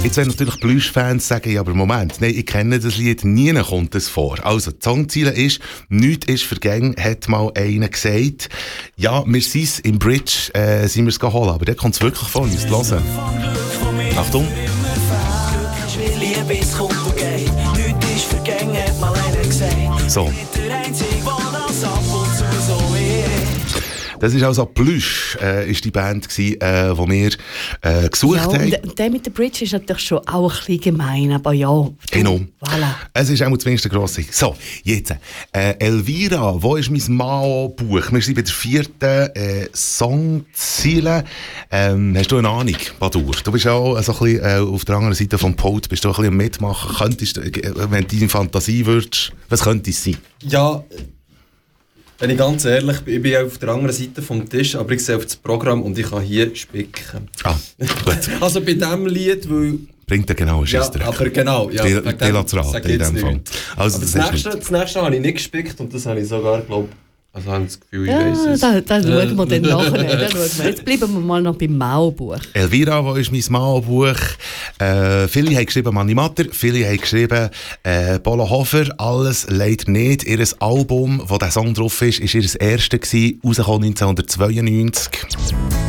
Jetzt werden natürlich Plüsch-Fans sagen, ja, aber Moment, nein, ich kenne das Lied, nie kommt es vor. Also, die Songziele ist, nichts ist vergänglich, hat mal einer gesagt. Ja, wir sind im Bridge, sind wir es holen, aber der kommt es wirklich vor, müsst ihr hören. Achtung. So. Das ist also Plüsch, ist die Band gewesen, die wir gesucht haben. Und der mit der Bridge ist natürlich schon auch ein bisschen gemein, aber ja. Genau. Voilà. Es ist auch zumindest eine grosse. So, jetzt. Elvira, wo ist mein Mao-Buch? Wir sind bei der 4. Songziele. Hast du eine Ahnung, Badur? Du bist auch so ein bisschen auf der anderen Seite vom Pult, bist du ein bisschen am Mitmachen. Könntest du, wenn du deine Fantasie würdest, was könnte es sein? Ja, wenn ich ganz ehrlich bin, ich bin auf der anderen Seite vom Tisch, aber ich sehe auf das Programm und ich kann hier spicken. Ah, gut. Also bei diesem Lied, weil... Bringt er genau einen Scheissdreck. Ja, aber genau. Ja, die lässt raten in dem Fall. Also das nächste habe ich nicht gespickt und das habe ich sogar, glaube ich, also habe ich das Gefühl, ich weiss es. Das schauen wir dann nachher. Jetzt bleiben wir mal noch beim Mao-Buch. Elvira, wo ist mein Mao-Buch? Viele haben geschrieben Manni Matter, viele haben geschrieben Polo Hofer, alles leider nicht. Ihr Album, wo der Song drauf ist, ist ihr erstes gewesen, rausgekommen 1992.